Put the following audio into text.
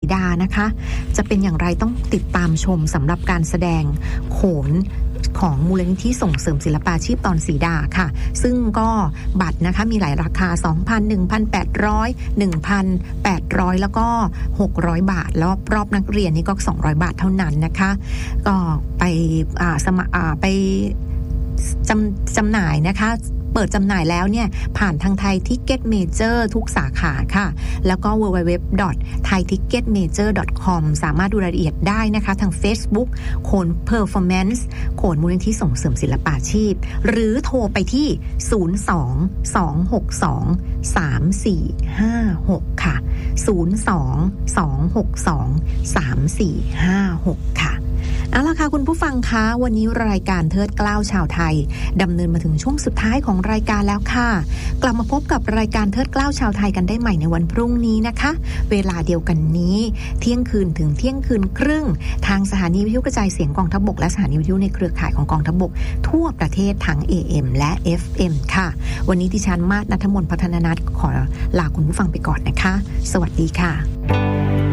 ดานะคะจะเป็นอย่างไรต้องติดตามชมสำหรับการแสดงโขนของมูลนิธิส่งเสริมศิลปาชีพตอนสีดาค่ะซึ่งก็บัตรนะคะมีหลายราคา 2,000 1,800 1,800 แล้วก็600 บาทแล้วรอบนักเรียนนี่ก็200 บาทเท่านั้นนะคะก็ไปไปจำหน่ายนะคะเปิดจำหน่ายแล้วเนี่ยผ่านทางไทยทิกเก็ตเมเจอร์ทุกสาขาค่ะแล้วก็ www.thaiticketmajor.com สามารถดูรายละเอียดได้นะคะทาง Facebook โขน Performance โขนมูลนิธิส่งเสริมศิลปาชีพหรือโทรไปที่ 02-262-3456 ค่ะ 02-262-3456 ค่ะเอาล่ะค่ะคุณผู้ฟังคะวันนี้รายการเทิดเกล้าชาวไทยดำเนินมาถึงช่วงสุดท้ายของรายการแล้วค่ะกลับมาพบกับรายการเทิดเกล้าชาวไทยกันได้ใหม่ในวันพรุ่งนี้นะคะเวลาเดียวกันนี้เที่ยงคืนถึงเที่ยงคืนครึ่งทางสถานีวิทยุกระจายเสียงกองทัพบกและสถานีวิทยุในเครือข่ายของกองทัพบกทั่วประเทศทั้ง AM และ FM ค่ะวันนี้ดิฉันมาศ ณัฐมนต์ พัฒนนัทขอลาคุณผู้ฟังไปก่อนนะคะสวัสดีค่ะ